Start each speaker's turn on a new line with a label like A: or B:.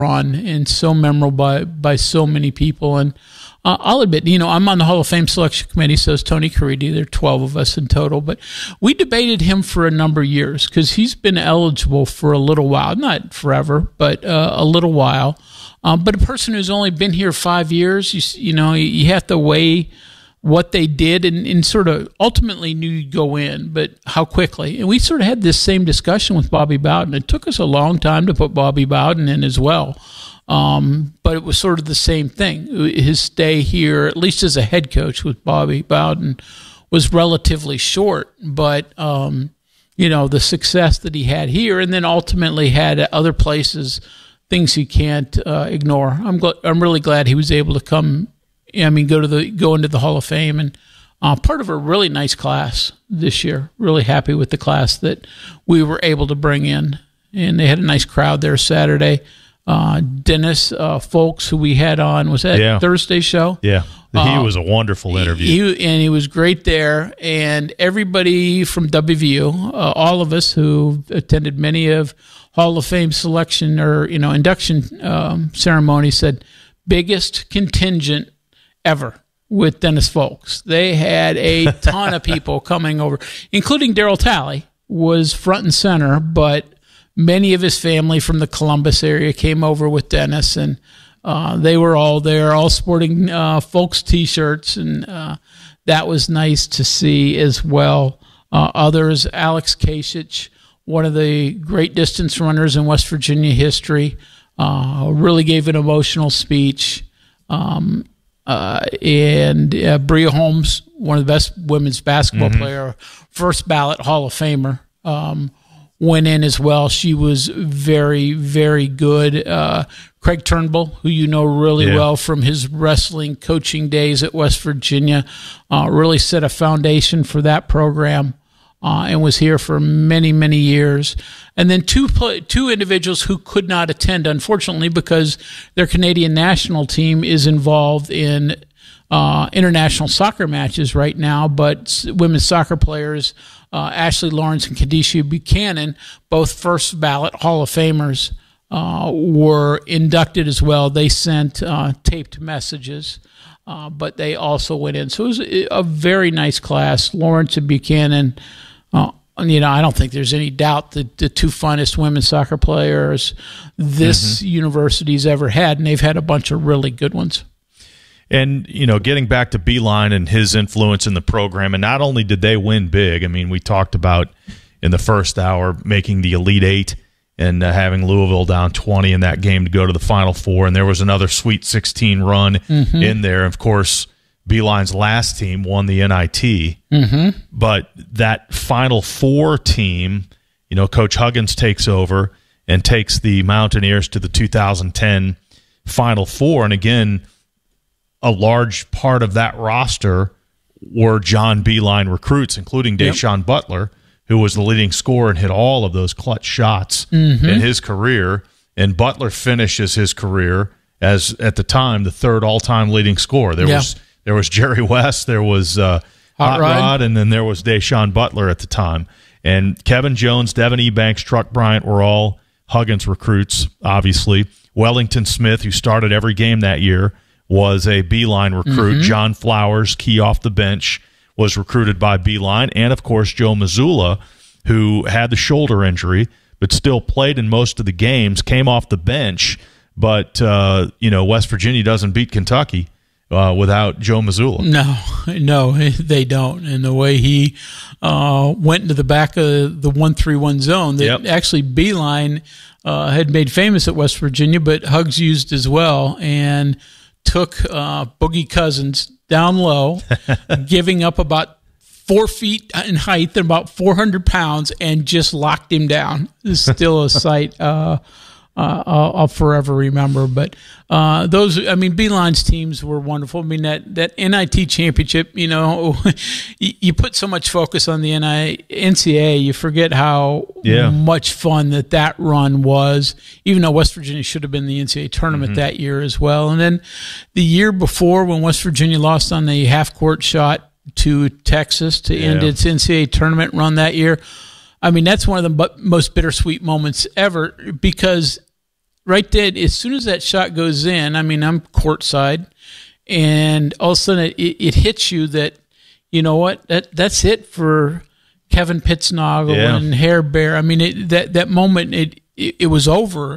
A: run and so memorable by so many people. And I'll admit, I'm on the Hall of Fame selection committee, so is Tony Caridi. There are 12 of us in total. But we debated him for a number of years because he's been eligible for a little while. Not forever, but a little while. But a person who's only been here 5 years, you have to weigh what they did and sort of ultimately knew you'd go in, but how quickly. And we sort of had this same discussion with Bobby Bowden. It took us a long time to put Bobby Bowden in as well. But it was sort of the same thing. His stay here, at least as a head coach with Bobby Bowden, was relatively short. But, the success that he had here and then ultimately had at other places, things you can't ignore. I'm really glad he was able to come. Go into the Hall of Fame and part of a really nice class this year. Really happy with the class that we were able to bring in, and they had a nice crowd there Saturday. Dennis Folks, who we had on, was that Thursday's show?
B: Yeah, he was a wonderful interview.
A: He was great there, and everybody from WVU, all of us who attended many of Hall of Fame selection or induction ceremonies said biggest contingent ever with Dennis Folks. They had a ton of people coming over, including Daryl Talley was front and center, but many of his family from the Columbus area came over with Dennis, and they were all there, all sporting Folks T-shirts, and that was nice to see as well. Others, Alex Kasich, one of the great distance runners in West Virginia history, really gave an emotional speech. And Bria Holmes, one of the best women's basketball player, first ballot Hall of Famer, went in as well. She was very, very good. Craig Turnbull, who you know really well from his wrestling coaching days at West Virginia, really set a foundation for that program. And was here for many, many years. And then two individuals who could not attend, unfortunately, because their Canadian national team is involved in international soccer matches right now. But women's soccer players, Ashley Lawrence and Kadisha Buchanan, both first ballot Hall of Famers, were inducted as well. They sent taped messages. But they also went in. So it was a very nice class. Lawrence and Buchanan, I don't think there's any doubt that the two finest women's soccer players this university's ever had, and they've had a bunch of really good ones.
B: And, getting back to Beilein and his influence in the program, and not only did they win big, we talked about in the first hour making the Elite Eight and having Louisville down 20 in that game to go to the Final Four, and there was another Sweet 16 run in there. Of course, Beilein's last team won the NIT, but that Final Four team, Coach Huggins takes over and takes the Mountaineers to the 2010 Final Four, and again, a large part of that roster were John Beilein recruits, including Deshaun Butler, who was the leading scorer and hit all of those clutch shots in his career. And Butler finishes his career as, at the time, the third all-time leading scorer. There was Jerry West, there was Hot Rod, and then there was Deshaun Butler at the time. And Kevin Jones, Devin Ebanks, Truck Bryant were all Huggins recruits, obviously. Wellington Smith, who started every game that year, was a Beilein recruit. John Flowers, key off the bench, was recruited by Beilein. And, of course, Joe Mazzulla, who had the shoulder injury but still played in most of the games, came off the bench. But, West Virginia doesn't beat Kentucky without Joe Mazzulla.
A: No, they don't. And the way he went into the back of the 1-3-1 zone that actually Beilein had made famous at West Virginia, but Huggs used as well, and took Boogie Cousins down low, giving up about 4 feet in height and about 400 pounds, and just locked him down. It's still a sight I'll forever remember. But Beilein's teams were wonderful. That NIT championship, you put so much focus on the NCAA, you forget how much fun that run was, even though West Virginia should have been in the NCAA tournament that year as well. And then the year before, when West Virginia lost on the half-court shot to Texas to end its NCAA tournament run that year, that's one of the most bittersweet moments ever, because right there, as soon as that shot goes in, I mean, I'm courtside, and all of a sudden it hits you that, you know what, that's it for Kevin Pittsnoggle and Hair Bear. I mean, that moment, it was over.